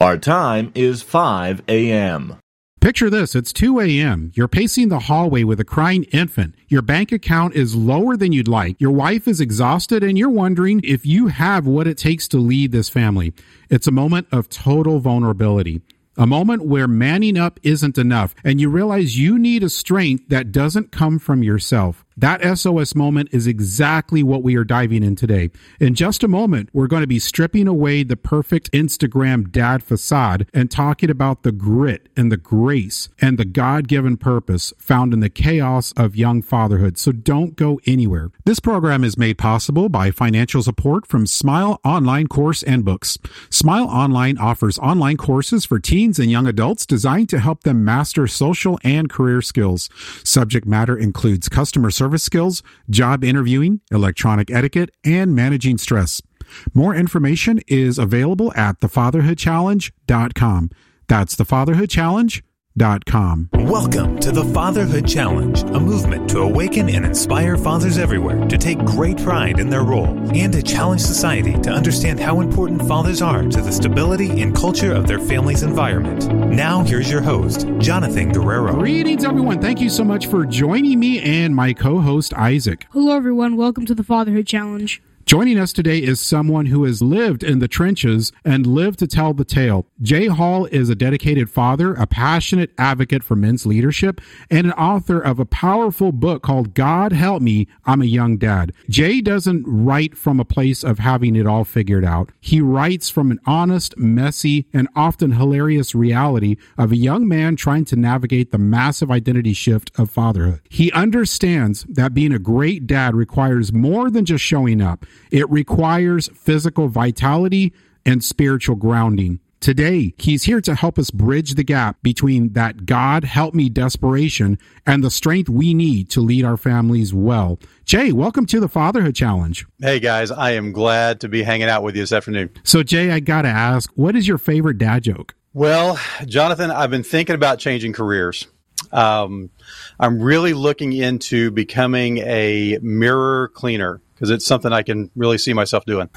Our time is 5 a.m. Picture this, it's 2 a.m. You're pacing the hallway with a crying infant. Your bank account is lower than you'd like. Your wife is exhausted and you're wondering if you have what it takes to lead this family. It's a moment of total vulnerability. A moment where manning up isn't enough, and you realize you need a strength that doesn't come from yourself. That SOS moment is exactly what we are diving in today. In just a moment, we're going to be stripping away the perfect Instagram dad facade and talking about the grit and the grace and the God-given purpose found in the chaos of young fatherhood. So don't go anywhere. This program is made possible by financial support from Smile Online Course and Books. Smile Online offers online courses for teens and young adults designed to help them master social and career skills. Subject matter includes customer service skills, job interviewing, electronic etiquette, and managing stress. More information is available at thefatherhoodchallenge.com. That's thefatherhoodchallenge.com. Welcome to the Fatherhood Challenge, a movement to awaken and inspire fathers everywhere to take great pride in their role and to challenge society to understand how important fathers are to the stability and culture of their family's environment. Now, here's your host, Jonathan Guerrero. Greetings, everyone. Thank you so much for joining me and my co-host, Isaac. Hello, everyone. Welcome to the Fatherhood Challenge. Joining us today is someone who has lived in the trenches and lived to tell the tale. Jay Hall is a dedicated father, a passionate advocate for men's leadership, and an author of a powerful book called God Help Me, I'm a Young Dad. Jay doesn't write from a place of having it all figured out. He writes from an honest, messy, and often hilarious reality of a young man trying to navigate the massive identity shift of fatherhood. He understands that being a great dad requires more than just showing up. It requires physical vitality and spiritual grounding. Today, he's here to help us bridge the gap between that God help me desperation and the strength we need to lead our families well. Jay, welcome to the Fatherhood Challenge. Hey guys, I am glad to be hanging out with you this afternoon. So Jay, I gotta ask, what is your favorite dad joke? Well, Jonathan, I've been thinking about changing careers. I'm really looking into becoming a mirror cleaner, because it's something I can really see myself doing.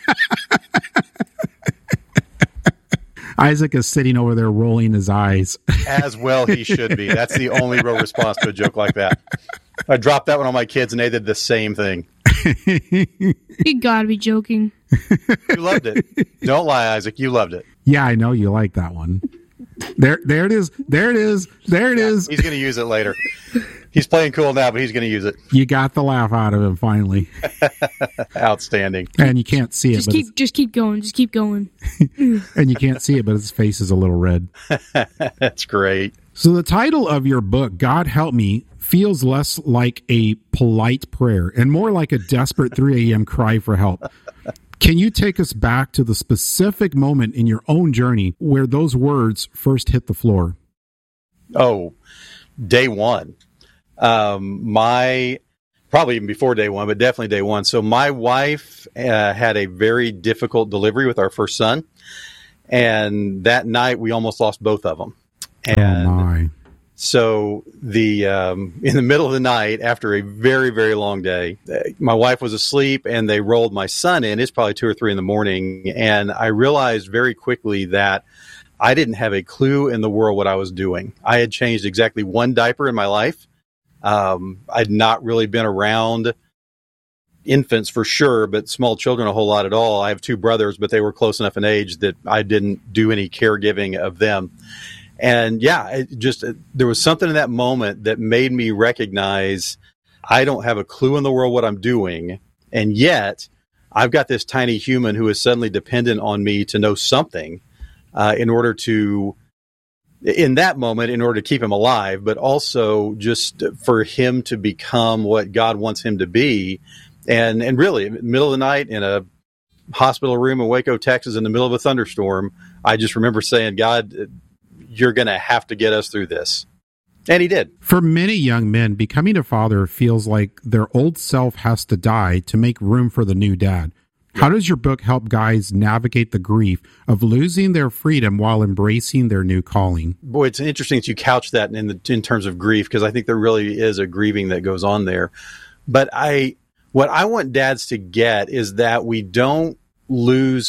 Isaac is sitting over there rolling his eyes. As well he should be. That's the only real response to a joke like that. I dropped that one on my kids, and they did the same thing. You gotta be joking. You loved it. Don't lie, Isaac. You loved it. Yeah, I know you like that one. There it is. There it is. There it is. He's going to use it later. He's playing cool now, but he's going to use it. You got the laugh out of him finally. Outstanding. And you can't see it. Just keep going. Just keep going. And you can't see it, but his face is a little red. That's great. So the title of your book, God Help Me, feels less like a polite prayer and more like a desperate 3 a.m. cry for help. Can you take us back to the specific moment in your own journey where those words first hit the floor? Oh, day one. Probably even before day one, but definitely day one. So my wife had a very difficult delivery with our first son. And that night we almost lost both of them. And oh my. So in the middle of the night, after a very, very long day, my wife was asleep and they rolled my son in. It's probably 2 or 3 in the morning. And I realized very quickly that I didn't have a clue in the world what I was doing. I had changed exactly one diaper in my life. I'd not really been around infants for sure, but small children a whole lot at all. I have 2 brothers, but they were close enough in age that I didn't do any caregiving of them. And yeah, there was something in that moment that made me recognize I don't have a clue in the world what I'm doing. And yet I've got this tiny human who is suddenly dependent on me to know something, in order to keep him alive, but also just for him to become what God wants him to be. And really, in the middle of the night in a hospital room in Waco, Texas, in the middle of a thunderstorm, I just remember saying, God, you're going to have to get us through this. And he did. For many young men, becoming a father feels like their old self has to die to make room for the new dad. How does your book help guys navigate the grief of losing their freedom while embracing their new calling? Boy, it's interesting that you couch that in terms of grief, because I think there really is a grieving that goes on there. But what I want dads to get is that we don't lose who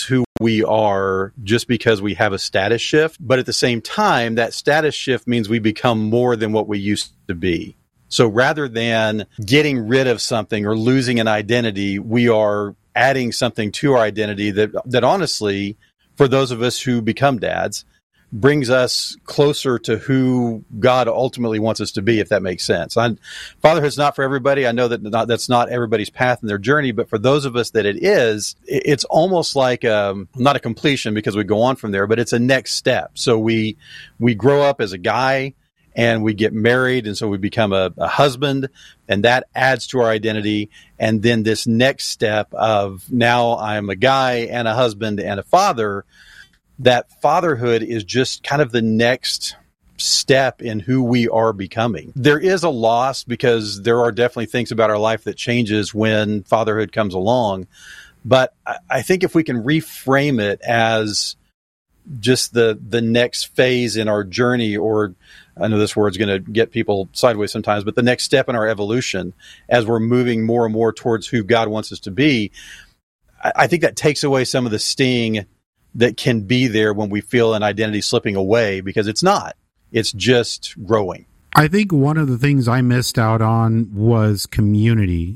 we are just because we have a status shift. But at the same time, that status shift means we become more than what we used to be. So rather than getting rid of something or losing an identity, we are adding something to our identity that honestly, for those of us who become dads, brings us closer to who God ultimately wants us to be, if that makes sense. Fatherhood's not for everybody. I know that's not everybody's path in their journey, but for those of us that it is, it's almost like not a completion because we go on from there, but it's a next step. So we grow up as a guy and we get married, and so we become a husband, and that adds to our identity. And then this next step of now I'm a guy and a husband and a father, that fatherhood is just kind of the next step in who we are becoming. There is a loss because there are definitely things about our life that changes when fatherhood comes along. But I think if we can reframe it as just the next phase in our journey, or I know this word's going to get people sideways sometimes, but the next step in our evolution as we're moving more and more towards who God wants us to be, I think that takes away some of the sting that can be there when we feel an identity slipping away, because it's not. It's just growing. I think one of the things I missed out on was community.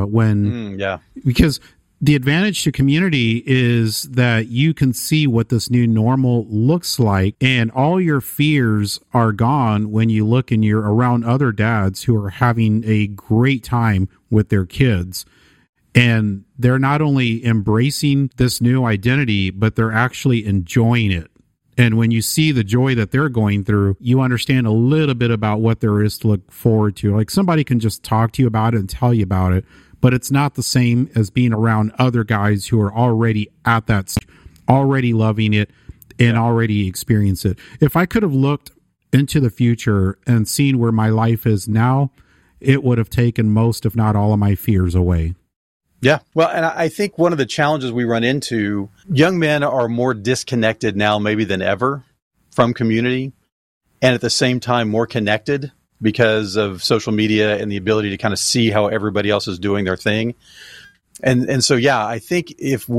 Because the advantage to community is that you can see what this new normal looks like, and all your fears are gone when you look and you're around other dads who are having a great time with their kids. And they're not only embracing this new identity, but they're actually enjoying it. And when you see the joy that they're going through, you understand a little bit about what there is to look forward to. Like, somebody can just talk to you about it and tell you about it, but it's not the same as being around other guys who are already at that stage, already loving it and already experience it. If I could have looked into the future and seen where my life is now, it would have taken most, if not all, of my fears away. Yeah. Well, and I think one of the challenges we run into, young men are more disconnected now maybe than ever from community, and at the same time more connected because of social media and the ability to kind of see how everybody else is doing their thing. And so, yeah, I think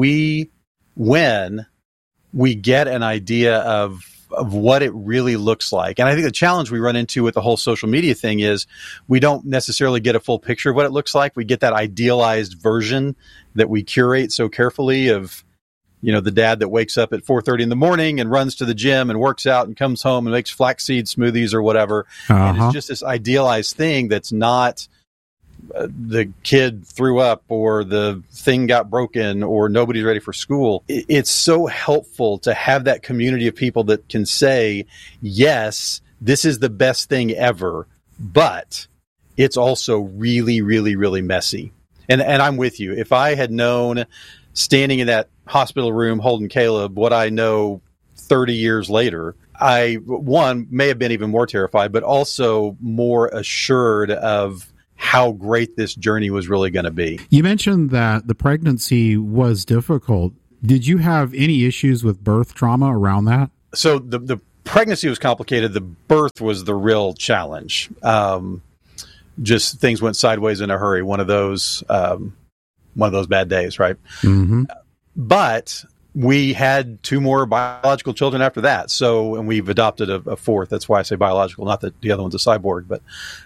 when we get an idea of what it really looks like. And I think the challenge we run into with the whole social media thing is we don't necessarily get a full picture of what it looks like. We get that idealized version that we curate so carefully of, the dad that wakes up at 4:30 in the morning and runs to the gym and works out and comes home and makes flaxseed smoothies or whatever. And it's just this idealized thing that's not the kid threw up or the thing got broken or nobody's ready for school. It's so helpful to have that community of people that can say, yes, this is the best thing ever, but it's also really, really, really messy. And I'm with you. If I had known standing in that hospital room holding Caleb what I know 30 years later, I, may have been even more terrified, but also more assured of how great this journey was really going to be. You mentioned that the pregnancy was difficult. Did you have any issues with birth trauma around that? So the pregnancy was complicated. The birth was the real challenge. Just things went sideways in a hurry. One of those bad days, right? Mm-hmm. But we had 2 more biological children after that. So, and we've adopted a 4th. That's why I say biological, not that the other one's a cyborg. But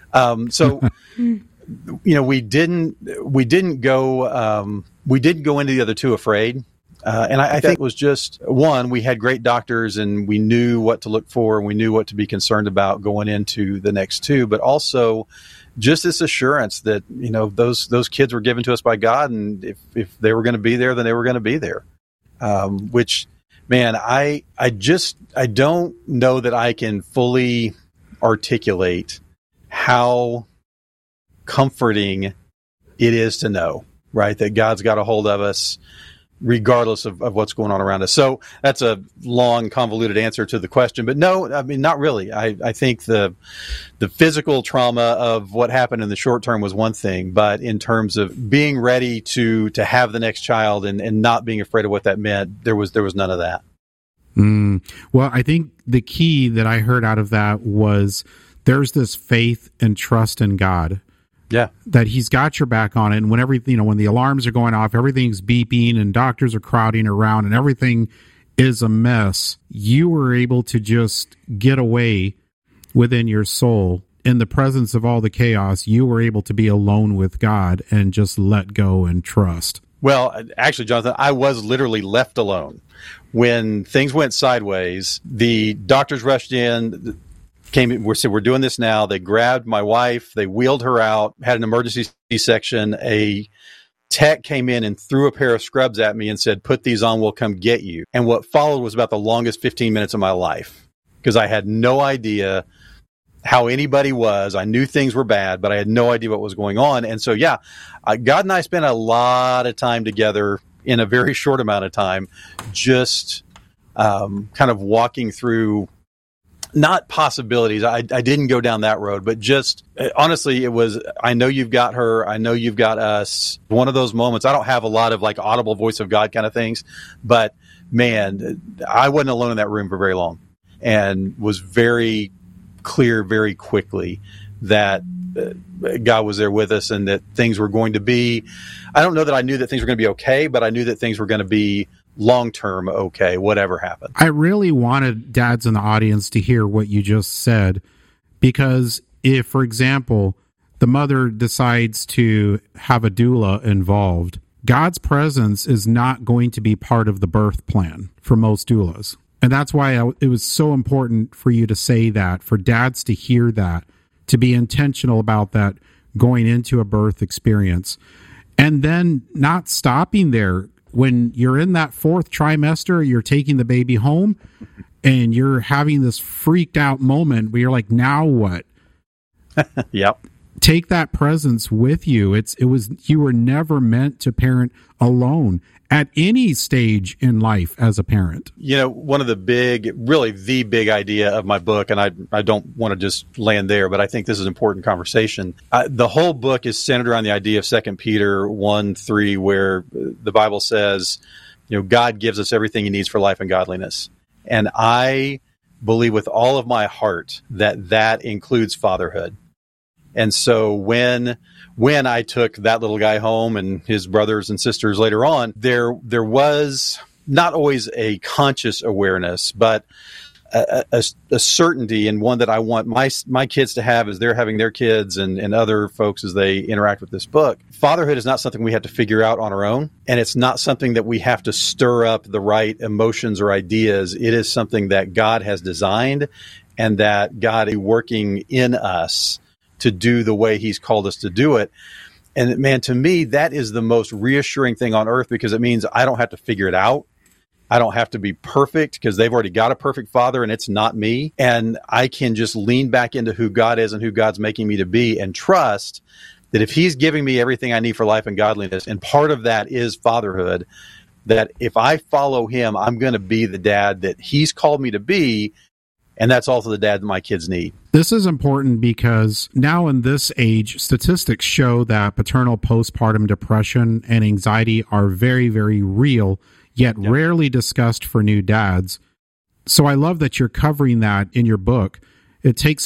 we didn't go into the other 2 afraid. And I think it was just, one, we had great doctors and we knew what to look for and we knew what to be concerned about going into the next 2, but also just this assurance that, those kids were given to us by God, and if they were going to be there, then they were going to be there. Which, man, I don't know that I can fully articulate how comforting it is to know, right, that God's got a hold of us regardless of what's going on around us. So that's a long, convoluted answer to the question. But no, I mean, not really. I think the physical trauma of what happened in the short term was one thing, but in terms of being ready to have the next child and not being afraid of what that meant, there was none of that. Well, I think the key that I heard out of that was there's this faith and trust in God. Yeah. That he's got your back on it. And when when the alarms are going off, everything's beeping and doctors are crowding around and everything is a mess, you were able to just get away within your soul. In the presence of all the chaos, you were able to be alone with God and just let go and trust. Well, actually, Jonathan, I was literally left alone. When things went sideways, the doctors rushed in, said, we're doing this now. They grabbed my wife, they wheeled her out, had an emergency C-section. A tech came in and threw a pair of scrubs at me and said, put these on, we'll come get you. And what followed was about the longest 15 minutes of my life, because I had no idea how anybody was. I knew things were bad, but I had no idea what was going on. And so, God and I spent a lot of time together in a very short amount of time, just kind of walking through, not possibilities. I didn't go down that road, but just honestly, it was, I know you've got her. I know you've got us. One of those moments. I don't have a lot of like audible voice of God kind of things, but man, I wasn't alone in that room for very long and was very clear very quickly that God was there with us and that things were going to be, I don't know that I knew that things were going to be okay, but I knew that things were going to be long-term okay, whatever happened. I really wanted dads in the audience to hear what you just said, because if, for example, the mother decides to have a doula involved, God's presence is not going to be part of the birth plan for most doulas. And that's why it was so important for you to say that, for dads to hear that, to be intentional about that going into a birth experience. And then not stopping there. When you're in that fourth trimester, you're taking the baby home and you're having this freaked out moment where you're like, now what? Yep. Take that presence with you. You were never meant to parent alone at any stage in life as a parent. One of the the big idea of my book, and I don't want to just land there, but I think this is an important conversation. The whole book is centered around the idea of 2 Peter 1:3, where the Bible says, God gives us everything he needs for life and godliness. And I believe with all of my heart that includes fatherhood. And so when I took that little guy home and his brothers and sisters later on, there was not always a conscious awareness, but a certainty, and one that I want my kids to have as they're having their kids and other folks as they interact with this book. Fatherhood is not something we have to figure out on our own, and it's not something that we have to stir up the right emotions or ideas. It is something that God has designed and that God is working in us to do the way he's called us to do it. And man, to me, that is the most reassuring thing on earth, because it means I don't have to figure it out. I don't have to be perfect, because they've already got a perfect father and it's not me. And I can just lean back into who God is and who God's making me to be, and trust that if he's giving me everything I need for life and godliness, and part of that is fatherhood, that if I follow him, I'm going to be the dad that he's called me to be. And that's also the dad that my kids need. This is important because now in this age, statistics show that paternal postpartum depression and anxiety are very, very real, yet rarely discussed for new dads. So I love that you're covering that in your book. It takes